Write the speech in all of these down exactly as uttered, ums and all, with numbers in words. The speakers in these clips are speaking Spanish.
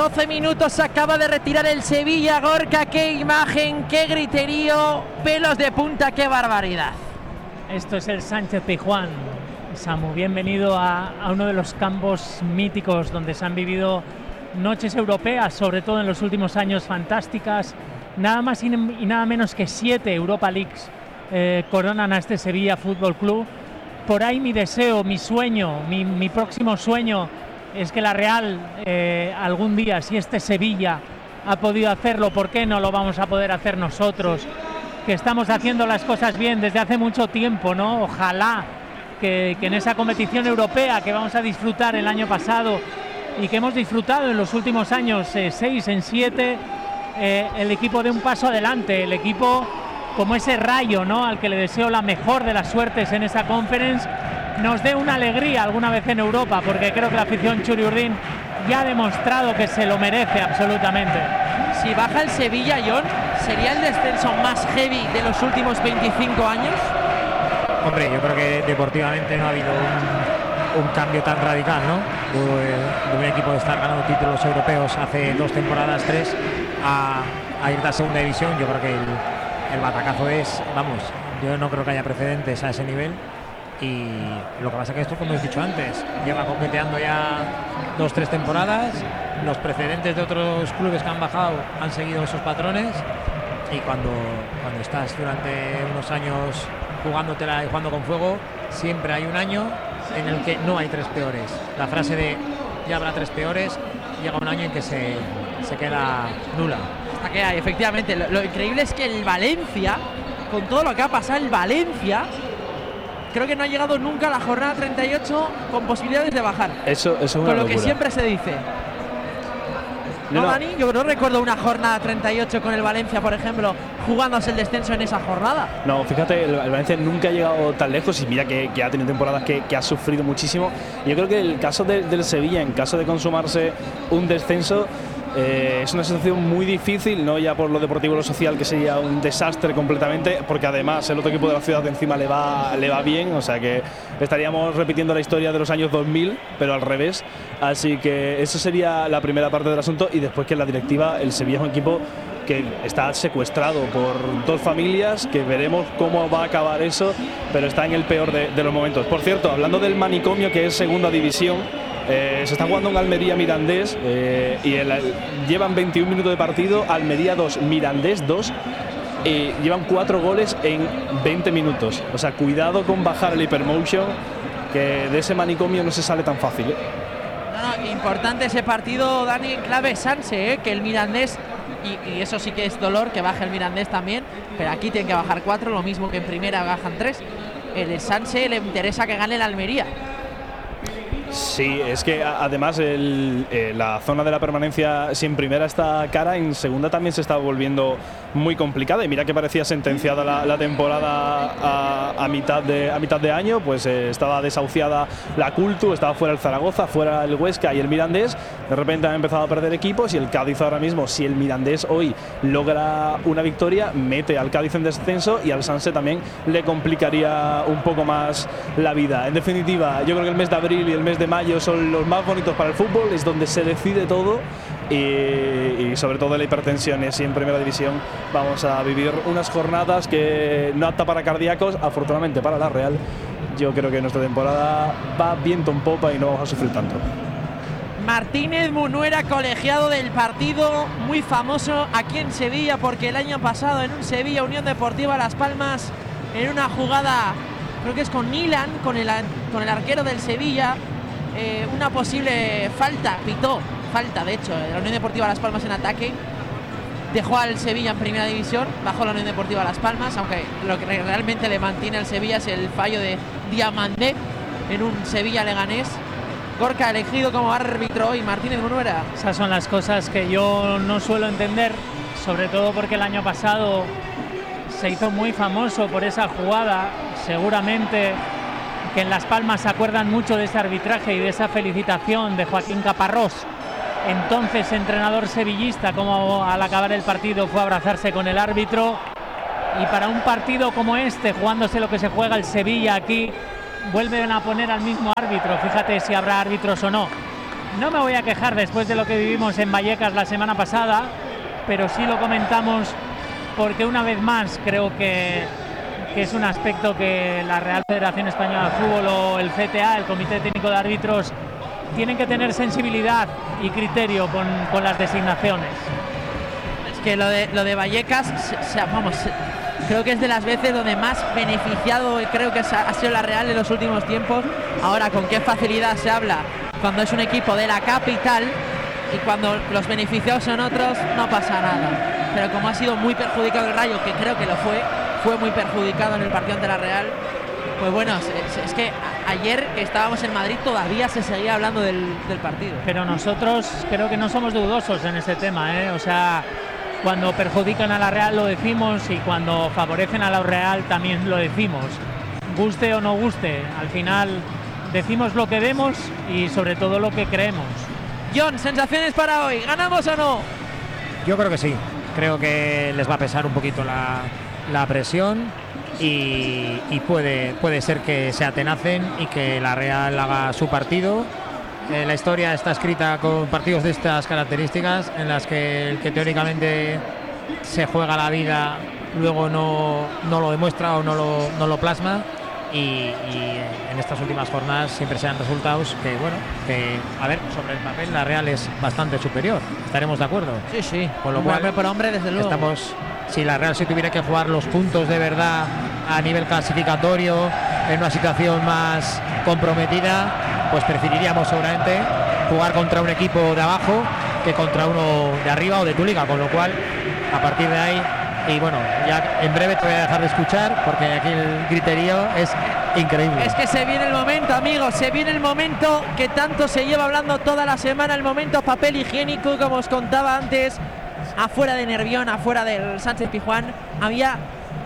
doce minutos se acaba de retirar el Sevilla. Gorka, qué imagen, qué griterío, pelos de punta, qué barbaridad. Esto es el Sánchez Pizjuán. Samu, bienvenido a, a uno de los campos míticos donde se han vivido noches europeas, sobre todo en los últimos años, fantásticas. Nada más y, y nada menos que siete Europa Leagues eh, coronan a este Sevilla Fútbol Club. Por ahí mi deseo, mi sueño, mi, mi próximo sueño es que la Real eh, algún día, si este Sevilla ha podido hacerlo, ¿por qué no lo vamos a poder hacer nosotros? Que estamos haciendo las cosas bien desde hace mucho tiempo, ¿no? Ojalá que, que en esa competición europea que vamos a disfrutar el año pasado y que hemos disfrutado en los últimos años, eh, seis en siete, eh, el equipo dé un paso adelante, el equipo como ese Rayo, ¿no? Al que le deseo la mejor de las suertes en esa conference, nos dé una alegría alguna vez en Europa, porque creo que la afición Churiurdin ya ha demostrado que se lo merece absolutamente. Si baja el Sevilla, John, ¿sería el descenso más heavy de los últimos veinticinco años? Hombre, yo creo que deportivamente no ha habido un, un cambio tan radical, ¿no? De, de un equipo de estar ganando títulos europeos hace dos temporadas, tres, a, a ir a segunda división. Yo creo que el, el batacazo es, vamos, yo no creo que haya precedentes a ese nivel. Y lo que pasa es que esto, como he dicho antes, lleva coqueteando ya dos, tres temporadas. Los precedentes de otros clubes que han bajado han seguido esos patrones, y cuando, cuando estás durante unos años jugándotela y jugando con fuego, siempre hay un año en el que no hay tres peores. La frase de ya habrá tres peores llega un año en que se, se queda nula. Hasta que hay, efectivamente. Lo, lo increíble es que el Valencia, con todo lo que ha pasado, el Valencia creo que no ha llegado nunca a la jornada treinta y ocho con posibilidades de bajar. Eso, eso es una con lo locura. que siempre se dice. ¿No, no, no. Dani? Yo no recuerdo una jornada treinta y ocho con el Valencia, por ejemplo, jugándose el descenso en esa jornada. No, fíjate, el, el Valencia nunca ha llegado tan lejos, y mira que, que ha tenido temporadas que, que ha sufrido muchísimo. Yo creo que el caso de, del Sevilla, en caso de consumarse un descenso, Eh, es una situación muy difícil, no ya por lo deportivo y lo social, que sería un desastre completamente, porque además el otro equipo de la ciudad de encima le va, le va bien, o sea que estaríamos repitiendo la historia de los años dos mil, pero al revés. Así que eso sería la primera parte del asunto, y después que la directiva, el Sevilla es un equipo que está secuestrado por dos familias, que veremos cómo va a acabar eso, pero está en el peor de, de los momentos. Por cierto, hablando del manicomio, que es segunda división, Eh, se está jugando un Almería Mirandés eh, y el, llevan veintiún minutos de partido, Almería dos, Mirandés dos, y llevan cuatro goles en veinte minutos. O sea, cuidado con bajar el Hypermotion, que de ese manicomio no se sale tan fácil, ¿eh? No, no, importante ese partido, Dani, en clave Sanse, ¿eh? Que el Mirandés, y, y eso sí que es dolor, que baje el Mirandés también, pero aquí tienen que bajar cuatro, lo mismo que en primera bajan tres. El Sanse le interesa que gane el Almería. Sí, es que además el, eh, la zona de la permanencia, si en primera está cara, en segunda también se está volviendo muy complicada. Y mira que parecía sentenciada la, la temporada a, a, mitad de, a mitad de año, pues eh, estaba desahuciada la Cultu, estaba fuera el Zaragoza, fuera el Huesca y el Mirandés. De repente han empezado a perder equipos, y el Cádiz ahora mismo, si el Mirandés hoy logra una victoria, mete al Cádiz en descenso, y al Sanse también le complicaría un poco más la vida. En definitiva, yo creo que el mes de abril y el mes de mayo son los más bonitos para el fútbol, es donde se decide todo, y, y sobre todo en la hipertensión. Y en primera división vamos a vivir unas jornadas que no apta para cardíacos, afortunadamente para la Real. Yo creo que nuestra temporada va viento en popa y no vamos a sufrir tanto. Martínez Munuera, colegiado del partido, muy famoso aquí en Sevilla, porque el año pasado en un Sevilla Unión Deportiva Las Palmas, en una jugada, creo que es con Nilan, con el, con el arquero del Sevilla, eh, una posible falta, pitó, falta de hecho, de la Unión Deportiva Las Palmas en ataque, dejó al Sevilla en primera división, bajó la Unión Deportiva Las Palmas, aunque lo que realmente le mantiene al Sevilla es el fallo de Diamandé en un Sevilla-Leganés. Gorka elegido como árbitro y Martínez Munuera. Esas son las cosas que yo no suelo entender, sobre todo porque el año pasado se hizo muy famoso por esa jugada. Seguramente que en Las Palmas se acuerdan mucho de ese arbitraje y de esa felicitación de Joaquín Caparrós, entonces entrenador sevillista, como al acabar el partido fue a abrazarse con el árbitro. Y para un partido como este, jugándose lo que se juega el Sevilla aquí, vuelven a poner al mismo árbitro. Fíjate si habrá árbitros o no. no me voy a quejar después de lo que vivimos en Vallecas la semana pasada, pero sí lo comentamos porque una vez más creo que, que es un aspecto que la Real Federación Española de Fútbol o el C T A, el Comité Técnico de Árbitros, tienen que tener sensibilidad y criterio con, con las designaciones. Es que lo de, lo de Vallecas, se, se, vamos, se, creo que es de las veces donde más beneficiado creo que ha sido la Real en los últimos tiempos. Ahora, con qué facilidad se habla cuando es un equipo de la capital y cuando los beneficiados son otros, no pasa nada. Pero como ha sido muy perjudicado el Rayo, que creo que lo fue, fue muy perjudicado en el partido ante la Real, pues bueno, es, es que ayer que estábamos en Madrid todavía se seguía hablando del, del partido. Pero nosotros creo que no somos dudosos en ese tema, ¿eh? O sea, cuando perjudican a la Real lo decimos y cuando favorecen a la Real también lo decimos. Guste o no guste, al final decimos lo que vemos y sobre todo lo que creemos. John, sensaciones para hoy, ¿ganamos o no? Yo creo que sí, creo que les va a pesar un poquito la, la presión y, y puede, puede ser que se atenacen y que la Real haga su partido. Eh, la historia está escrita con partidos de estas características en las que el que teóricamente se juega la vida luego no, no lo demuestra o no lo, no lo plasma. Y, y en estas últimas jornadas siempre se dan resultados que, bueno, que, a ver, sobre el papel la Real es bastante superior, estaremos de acuerdo. Sí, sí, con lo cual, hombre por hombre, desde luego. Estamos, si la Real se tuviera que jugar los puntos de verdad a nivel clasificatorio, en una situación más comprometida, pues preferiríamos seguramente jugar contra un equipo de abajo que contra uno de arriba o de tu liga, con lo cual, a partir de ahí. Y bueno, ya en breve te voy a dejar de escuchar porque aquí el griterío es increíble. Es que se viene el momento, amigos, se viene el momento que tanto se lleva hablando toda la semana, el momento papel higiénico, como os contaba antes, afuera de Nervión, afuera del Sánchez Pizjuán, había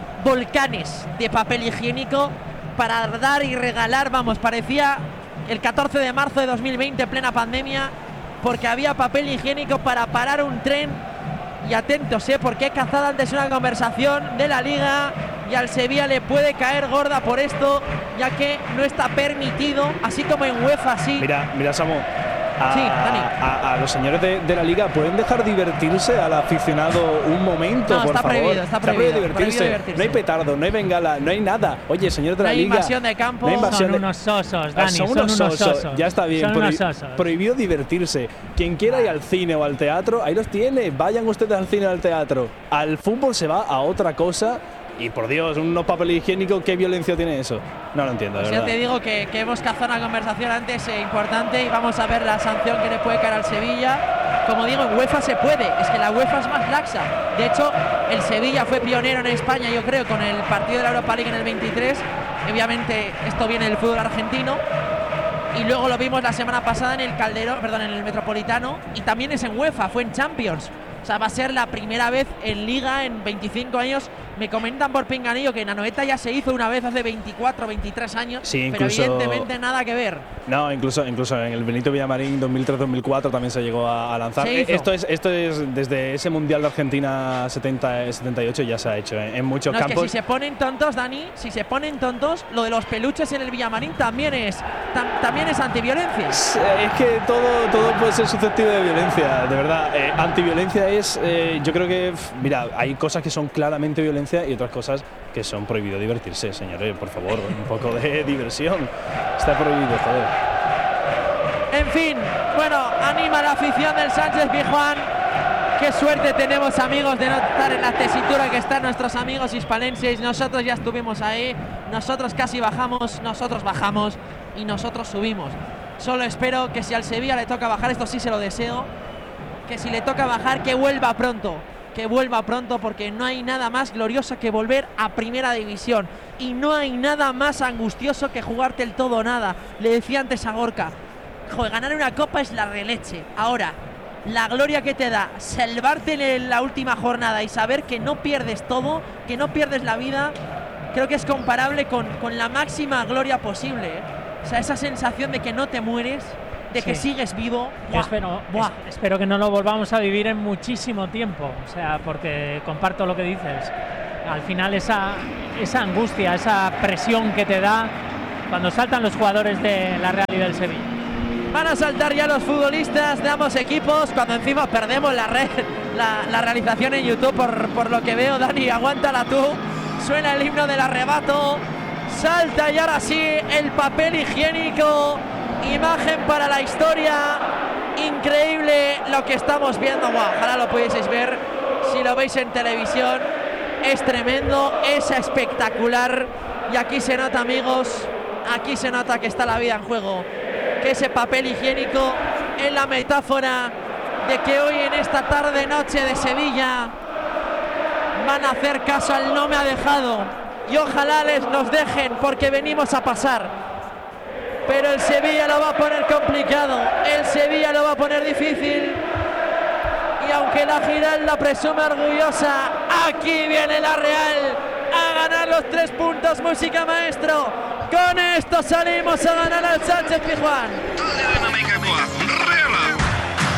volcanes de papel higiénico para dar y regalar, vamos, parecía el catorce de marzo de dos mil veinte, plena pandemia, porque había papel higiénico para parar un tren. Y atentos, ¿eh? Porque he cazado antes una conversación de la Liga y al Sevilla le puede caer gorda por esto, ya que no está permitido, así como en UEFA sí. Mira, mira Samu, a, sí, Dani. a, a los señores de, de la Liga, ¿pueden dejar divertirse al aficionado un momento, no, por está favor? Prohibido, está prohibido, está prohibido divertirse. prohibido divertirse. No hay petardo, no hay bengala, no hay nada. Oye, señores de no la hay Liga. Invasión de campo. No hay invasión son de... unos sosos, Ah, Dani, son, son unos unos sosos. sosos. Ya está bien. Son Prohi- unos sosos. Prohibido divertirse. Quien quiera ir al cine o al teatro, ahí los tiene. Vayan ustedes al cine o al teatro. Al fútbol se va a otra cosa. Y por Dios, unos papeles higiénicos, ¿qué violencia tiene eso? No lo entiendo, de Pues verdad. ya te digo que, que hemos cazado una conversación antes eh, importante y vamos a ver la sanción que le puede caer al Sevilla. Como digo, en UEFA se puede, es que la UEFA es más laxa. De hecho, el Sevilla fue pionero en España, yo creo, con el partido de la Europa League en el veintitrés. Obviamente esto viene del fútbol argentino. Y luego lo vimos la semana pasada en el Calderón, perdón, en el Metropolitano. Y también es en UEFA, fue en Champions. O sea, va a ser la primera vez en Liga en veinticinco años. Me comentan por pinganillo que en Anoeta ya se hizo una vez hace veinticuatro, veintitrés años. Sí, pero incluso, evidentemente nada que ver. No, incluso, incluso en el Benito Villamarín dos mil tres dos mil cuatro también se llegó a, a lanzar. Se hizo. Esto es, esto es desde ese Mundial de Argentina setenta, setenta y ocho ya se ha hecho en, en muchos No, campos. es que si se ponen tontos, Dani, si se ponen tontos, lo de los peluches en el Villamarín también es, tam, también es antiviolencia. Es que todo, todo puede ser susceptible de violencia, de verdad. Eh, antiviolencia es, eh, yo creo que, mira, hay cosas que son claramente violencia y otras cosas que son prohibido divertirse, señores, por favor, un poco de diversión. Está prohibido, joder. En fin, bueno, anima la afición del Sánchez Pizjuán. Qué suerte tenemos, amigos, de no estar en la tesitura que están nuestros amigos hispalenses. Nosotros ya estuvimos ahí, nosotros casi bajamos, nosotros bajamos y nosotros subimos. Solo espero que si al Sevilla le toca bajar, esto sí se lo deseo, que si le toca bajar, que vuelva pronto. Que vuelva pronto, porque no hay nada más glorioso que volver a primera división y no hay nada más angustioso que jugarte el todo o nada. Le decía antes a Gorka, joder, ganar una copa es la releche. Ahora, la gloria que te da salvarte en la última jornada y saber que no pierdes todo, que no pierdes la vida, creo que es comparable con, con la máxima gloria posible, ¿eh? O sea, esa sensación de que no te mueres, de que sí. sigues vivo. Yo espero, es, espero que no lo volvamos a vivir en muchísimo tiempo, o sea, porque comparto lo que dices. Al final esa, esa angustia, esa presión que te da cuando saltan los jugadores de la Real y del Sevilla. Van a saltar ya los futbolistas de ambos equipos cuando encima perdemos la, red, la, la realización en YouTube por, por lo que veo. Dani, aguántala tú. Suena el himno del arrebato. Salta y ahora sí el papel higiénico. Imagen para la historia. Increíble lo que estamos viendo. Wow, ojalá lo pudieseis ver si lo veis en televisión. Es tremendo, es espectacular. Y aquí se nota, amigos, aquí se nota que está la vida en juego. Que ese papel higiénico es la metáfora de que hoy en esta tarde noche de Sevilla van a hacer caso al no me ha dejado, y ojalá les nos dejen porque venimos a pasar, pero el Sevilla lo va a poner complicado, el Sevilla lo va a poner difícil, y aunque la Giralda presume orgullosa, aquí viene la Real a ganar los tres puntos. Música, maestro. Con esto salimos a ganar al Sánchez Pizjuán.